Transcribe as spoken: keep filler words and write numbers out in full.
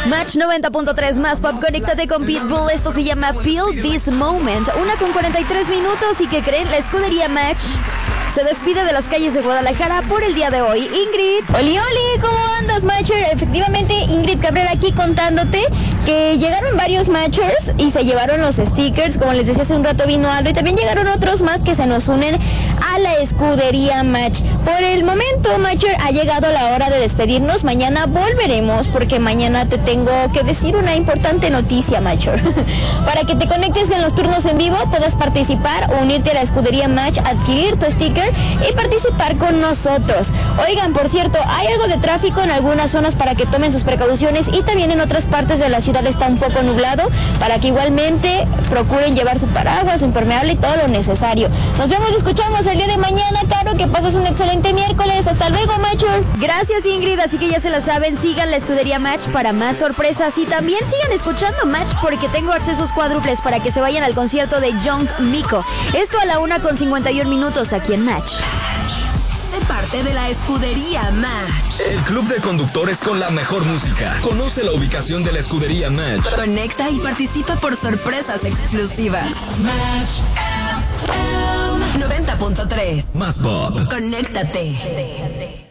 Match noventa punto tres más pop, conéctate con Pitbull. Esto se llama Feel This Moment. Una con cuarenta y tres minutos. ¿Y qué creen? La escudería Match se despide de las calles de Guadalajara por el día de hoy. Ingrid. Oli, oli, ¿cómo andas, Matcher? Efectivamente, Ingrid Cabrera aquí contándote que llegaron varios Matchers y se llevaron los stickers. Como les decía hace un rato, vino Aldo y también llegaron otros más que se nos unen a la escudería Match. Por el momento, Matcher, ha llegado la hora de despedirnos. Mañana volveremos porque mañana te tengo que decir una importante noticia, Matcher. Para que te conectes en los turnos en vivo, puedas participar o unirte a la escudería Match, adquirir tu sticker y participar con nosotros. Oigan, por cierto, hay algo de tráfico en algunas zonas para que tomen sus precauciones y también en otras partes de la ciudad está un poco nublado para que igualmente procuren llevar su paraguas, su impermeable y todo lo necesario. Nos vemos y escuchamos el día de mañana, Caro, que pases un excelente miércoles. Hasta luego, Matcher. Gracias, Ingrid, así que ya se la saben, sigan la escudería Match para más sorpresas y también sigan escuchando Match porque tengo accesos cuádruples para que se vayan al concierto de Young Miko. Esto a la una con cincuenta y un minutos aquí en Match. Sé parte de la escudería Match. El club de conductores con la mejor música. Conoce la ubicación de la escudería Match. Conecta y participa por sorpresas exclusivas. Match F M noventa punto tres. Más pop. Conéctate.